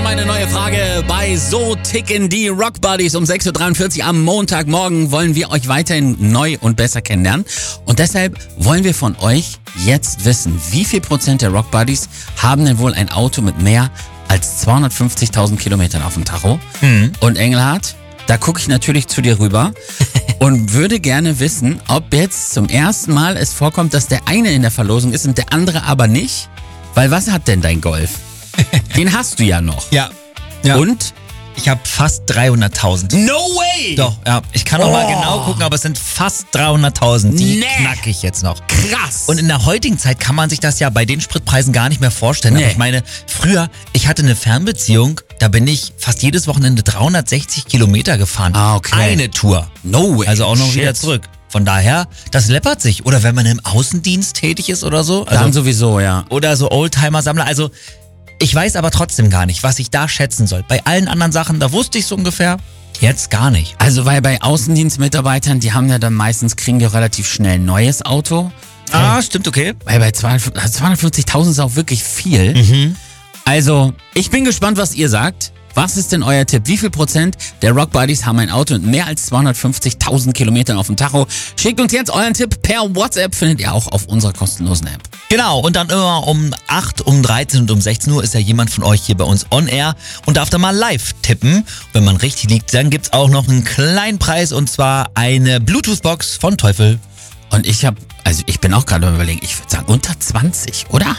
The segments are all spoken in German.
eine neue Frage bei So ticken die Rock Buddies um 6.43 Uhr am Montagmorgen wollen wir euch weiterhin neu und besser kennenlernen. Und deshalb wollen wir von euch jetzt wissen, wie viel Prozent der Rock Buddies haben denn wohl ein Auto mit mehr als 250.000 Kilometern auf dem Tacho? Und Engelhardt, da gucke ich natürlich zu dir rüber und würde gerne wissen, ob jetzt zum ersten Mal es vorkommt, dass der eine in der Verlosung ist und der andere aber nicht. Weil was hat denn dein Golf? Den hast du ja noch. Ja. Und? Ich habe fast 300.000. No way! Doch, ja. Ich kann noch mal genau gucken, aber es sind fast 300.000. Die knacke ich jetzt noch. Krass! Und in der heutigen Zeit kann man sich das ja bei den Spritpreisen gar nicht mehr vorstellen. Nee. Aber ich meine, früher, ich hatte eine Fernbeziehung, da bin ich fast jedes Wochenende 360 Kilometer gefahren. Ah, okay. Eine Tour. No way. Also auch noch Shit. wieder zurück. Von daher, das läppert sich. Oder wenn man im Außendienst tätig ist oder so. Dann sowieso, ja. Oder so Oldtimer-Sammler. Also ich weiß aber trotzdem gar nicht, was ich da schätzen soll. Bei allen anderen Sachen, da wusste ich so ungefähr. Jetzt gar nicht. Also weil bei Außendienstmitarbeitern, die haben ja dann meistens, kriegen die relativ schnell ein neues Auto. Ah, stimmt, okay. Weil bei 250.000 ist auch wirklich viel. Also, ich bin gespannt, was ihr sagt. Was ist denn euer Tipp? Wie viel Prozent der Rock Buddies haben ein Auto mit mehr als 250.000 Kilometern auf dem Tacho? Schickt uns jetzt euren Tipp per WhatsApp, findet ihr auch auf unserer kostenlosen App. Genau, und dann immer um 8, um 13 und um 16 Uhr ist ja jemand von euch hier bei uns on air und darf dann mal live tippen. Wenn man richtig liegt, dann gibt's auch noch einen kleinen Preis und zwar eine Bluetooth-Box von Teufel. Und ich bin auch gerade am Überlegen, ich würde sagen unter 20, oder?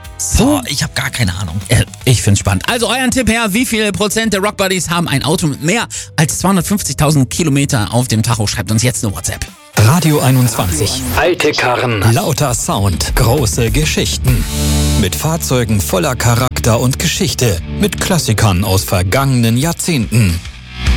So, ich habe gar keine Ahnung. Ich find's spannend. Also euren Tipp her, wie viel Prozent der Rock Buddies haben ein Auto mit mehr als 250.000 Kilometer auf dem Tacho? Schreibt uns jetzt eine WhatsApp. Radio 21. Alte Karren. Lauter Sound. Große Geschichten. Mit Fahrzeugen voller Charakter und Geschichte. Mit Klassikern aus vergangenen Jahrzehnten.